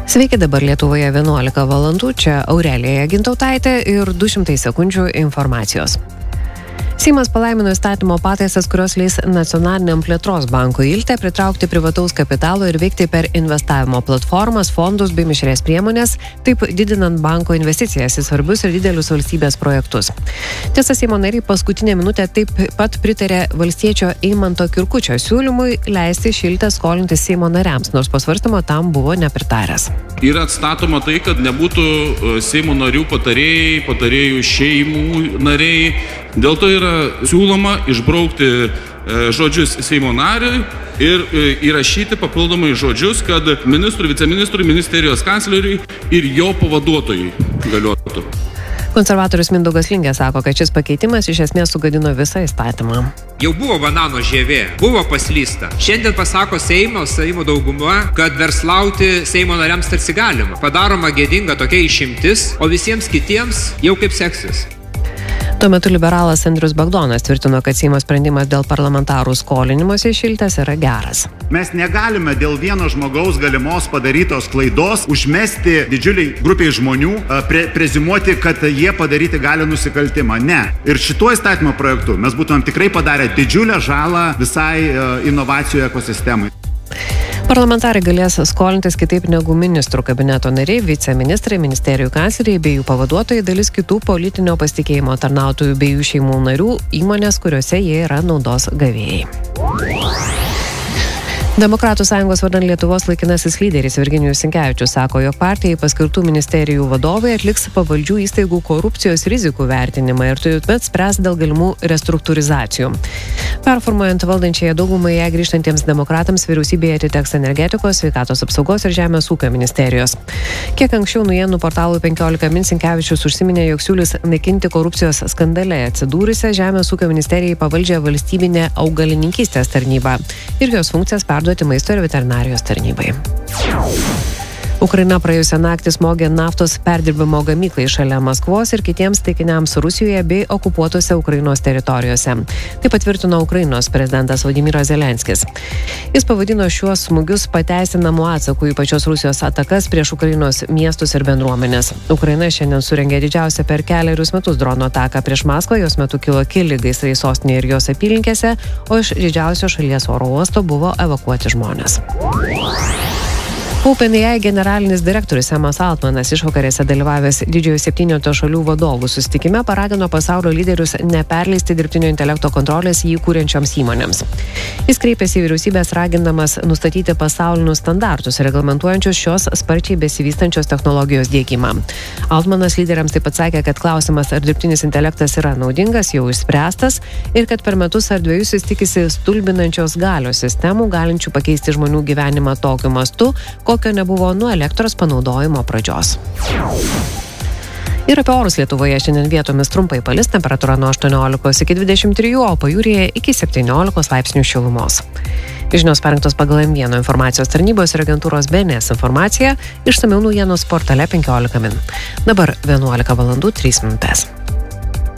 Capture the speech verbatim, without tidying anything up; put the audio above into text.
Sveiki, dabar Lietuvoje vienuolika valandų, čia Aurelija Gintautaitė ir du šimtai sekundžių informacijos. Seimas palaimino įstatymo pataisas, kurios leis Nacionaliniam plėtros bankui Ilte pritraukti privataus kapitalo ir veikti per investavimo platformas, fondus bei mišrės priemonės, taip didinant banko investicijas į svarbius ir didelius valstybės projektus. Tiesa, Seimo nariai paskutinę minutę taip pat pritarė valstiečio Eimanto Kirkučio siūlymui leisti iš Ilte skolintis Seimo nariams, nors pasvarstymo tam buvo nepritaręs. Yra atstatoma tai, kad nebūtų Seimo narių patarėjai, patarėjų šeimų nariai. Dėl to yra siūloma išbraukti žodžius Seimo nariui ir įrašyti papildomai žodžius, kad ministrui, viceministrui, ministerijos kancleriui ir jo pavaduotojui galiotų. Konservatorius Mindaugas Lingė sako, kad šis pakeitimas iš esmės sugadino visą įstatymą. Jau buvo banano žievė, buvo paslysta. Šiandien pasako Seimo, Seimo dauguma, kad verslauti Seimo nariams tarsi galima. Padaroma gėdinga tokia išimtis, o visiems kitiems jau kaip seksis. Tuo metu liberalas Andrius Bagdonas tvirtino, kad Seimo sprendimas dėl parlamentarų skolinimosi iš Iltės yra geras. Mes negalime dėl vieno žmogaus galimos padarytos klaidos užmesti didžiuliai grupiai žmonių, pre prezimuoti, kad jie padaryti gali nusikaltimą. Ne. Ir šituo įstatymo projektu mes būtumėm tikrai padarę didžiulę žalą visai inovacijų ekosistemai. Parlamentarai galės skolintis kitaip negu ministrų kabineto nariai, viceministrai, ministerijų kancleriai bei jų pavaduotojai, dalis kitų politinio pasitikėjimo tarnautojų bei jų šeimų narių, įmonės, kuriuose jie yra naudos gavėjai. Demokratų sąjungos vardan Lietuvos laikinasis lyderis Virginijus Sinkevičius sako, jog partijai paskirtų ministerijų vadovai atliks pavaldžių įstaigų korupcijos rizikų vertinimą ir tuomet spręs dėl galimų restruktūrizacijų. Performuojant valdančiąją daugumą ją grįžtantiems demokratams vyriausybėje atiteks energetikos, sveikatos apsaugos ir žemės ūkio ministerijos. Kiek anksčiau naujienų portalui penkiolika min Sinkevičius užsiminė, jog siūlys naikinti korupcijos skandale atsidūrusią žemės ūkio ministerijai pavaldžią valstybinę augalininkystės tarnybą ir jos funkcijas perduoti maisto ir veterinarijos tarnybai. Ukraina praėjusią naktį smogė naftos perdirbimo gamyklai šalia Maskvos ir kitiems taikiniams Rusijoje bei okupuotose Ukrainos teritorijose. Tai patvirtino Ukrainos prezidentas Vladimiras Zelenskis. Jis pavadino šiuos smūgius pateisinamu atsaku į pačios Rusijos atakas prieš Ukrainos miestus ir bendruomenės. Ukraina šiandien surengė didžiausią per kelerius metus drono ataką prieš Maskvą, jos metu kilo keli gaisrai sostinėje ir jos apylinkėse, o iš didžiausio šalies oro uosto buvo evakuoti žmonės. OpenAI generalinis direktorius Samas Altmanas išvakarėse dalyvavęs didžiojo septyneto šalių vadovų susitikime paragino pasaulio lyderius neperleisti dirbtinio intelekto kontrolės jį kūrenčioms įmonėms. Jis kreipėsi į vyriausybės ragindamas nustatyti pasaulinius standartus, reglamentuojančius šios sparčiai besivystančios technologijos diegimą. Altmanas lyderiams taip pat sakė, kad klausimas, ar dirbtinis intelektas yra naudingas, jau išspręstas ir kad per metus ar dviejus jis tikisi stulbinančios galios sistemų, galinčių pakeisti žmonių gyvenimą tokiu mastu, kokio nebuvo nuo elektros panaudojimo pradžios. Ir apie orus Lietuvoje šiandien vietomis trumpai palis, temperatūra nuo aštuoniolikos iki dvidešimt trijų, o pajūryje iki septyniolikos laipsnių šilumos. Žinios parengtos pagal M vieno informacijos tarnybos ir agentūros B N S informaciją, išsamiau naujienos portale penkiolika min. Dabar vienuolika valandų trys minutės.